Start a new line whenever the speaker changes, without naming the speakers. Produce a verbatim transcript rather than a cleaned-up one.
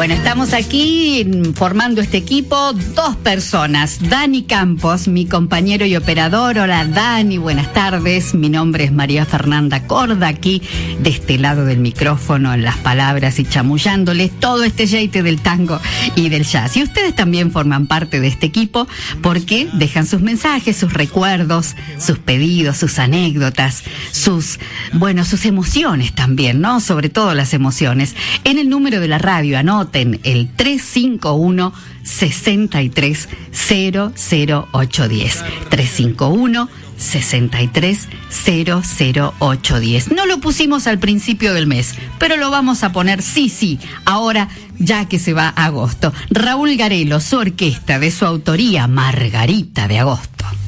Bueno, estamos aquí formando este equipo, dos personas. Dani Campos, mi compañero y operador. Hola Dani, buenas tardes. Mi nombre es María Fernanda Corda, aquí de este lado del micrófono, en las palabras y chamullándoles todo este jeite del tango y del jazz. Y ustedes también forman parte de este equipo porque dejan sus mensajes, sus recuerdos, sus pedidos, sus anécdotas, sus, bueno, sus emociones también, ¿no? Sobre todo las emociones. En el número de la radio, anoten el tres cinco uno, seis tres cero cero ocho uno cero. tres cinco uno, seis tres cero cero ocho uno cero. No lo pusimos al principio del mes, pero lo vamos a poner sí, sí, ahora ya que se va agosto. Raúl Garelo, su orquesta, de su autoría, Margarita de Agosto.